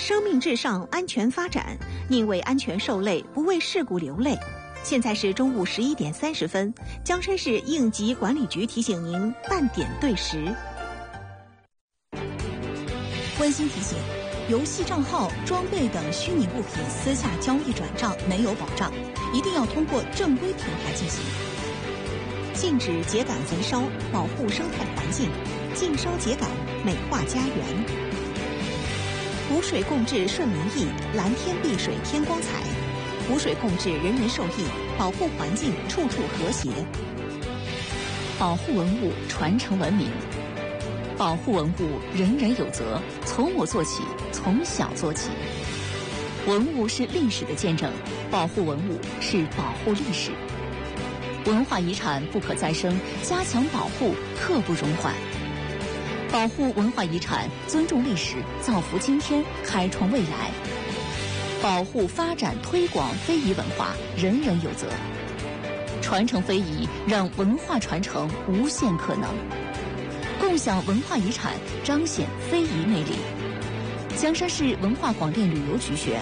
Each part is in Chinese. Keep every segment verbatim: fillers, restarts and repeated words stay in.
生命至上，安全发展，宁为安全受累，不为事故流泪。现在是中午十一点三十分，江山市应急管理局提醒您半点对时。温馨提醒：游戏账号、装备等虚拟物品私下交易转账没有保障，一定要通过正规平台进行。禁止秸秆焚烧，保护生态环境；禁烧秸秆，美化家园。湖水共治顺民意，蓝天碧水天光彩。湖水共治，人人受益，保护环境，处处和谐。 保护文物，传承文明。保护文物，人人有责，从我做起，从小做起。文物是历史的见证，保护文物是保护历史。文化遗产不可再生，加强保护，刻不容缓。保护文化遗产，尊重历史，造福今天，开创未来。保护、发展、推广非遗文化，人人有责。传承非遗，让文化传承无限可能。共享文化遗产，彰显非遗魅力。江山市文化广电旅游局宣。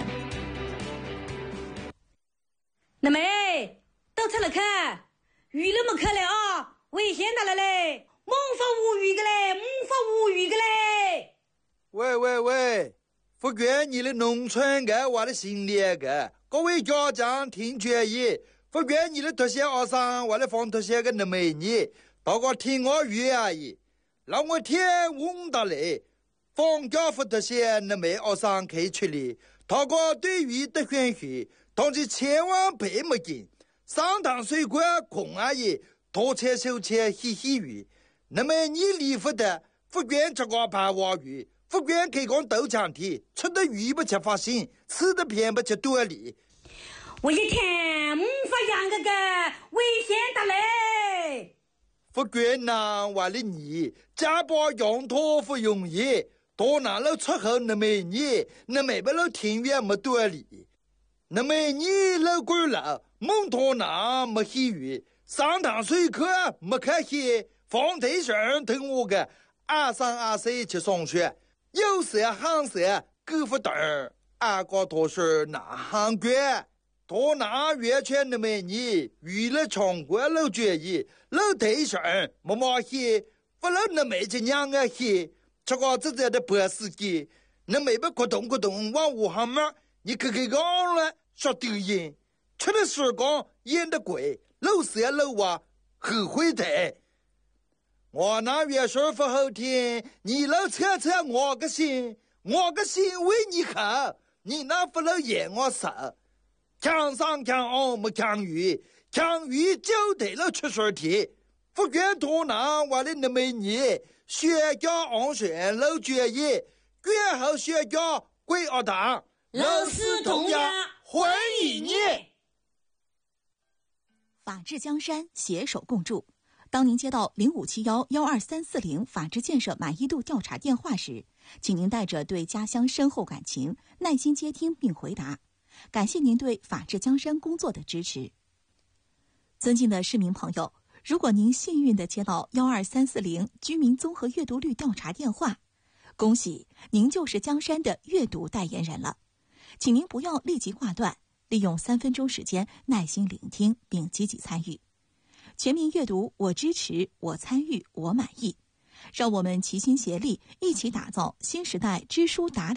那妹，都出来看，鱼都没看了啊，危险大了嘞，猛发无语的嘞，猛发无语的嘞。 喂喂喂！福建你的农村个我的心里个，各位家长听决议，福建你的特些学生我的放特些个那美女，大家听我语而已。让我天问到嘞，放假福特些那美学生可以出来，大家对于的选选，但是千万别没劲，上堂水果空而已，多切手切嘻嘻语，那么你离福的福建这个排话语。福建开工豆浆体，吃的鱼不吃发心，吃的偏不吃多里。 我一天唔发养个个危险的嘞。 福建呐，为了你，家把养托不容易，多拿了出口那么你，那没不了庭院没多里。那么你老贵了，蒙托拿没喜鱼，上堂水课没看戏，放台上等我个二三二四去上学。有时行时够不等二个多是哪行官多拿月圈的美女娱乐场国老决议老台上默默些不老那美只娘啊些这个自己的博士机那美不咕咚咕咚往武汉嘛你可给讲了说丢人吃的时光演的鬼老时老啊后悔的我那月说不好听，你老扯扯我个心，我个心为你好，你那不老演我手，强上强下没强鱼，强鱼就得了出水题，福建多拿我的那么你，学家安全老决议，最后学家归二党， 老师同样欢迎你。 法治江山，携手共筑。当您接到零五七幺幺二三四零法治建设满意度调查电话时，请您带着对家乡深厚感情，耐心接听并回答。感谢您对法治江山工作的支持。尊敬的市民朋友，如果您幸运地接到幺二三四零居民综合阅读率调查电话，恭喜您就是江山的阅读代言人了。请您不要立即挂断，利用三分钟时间耐心聆听并积极参与。全民阅读，我支持，我参与，我满意。让我们齐心协力，一起打造新时代知书达理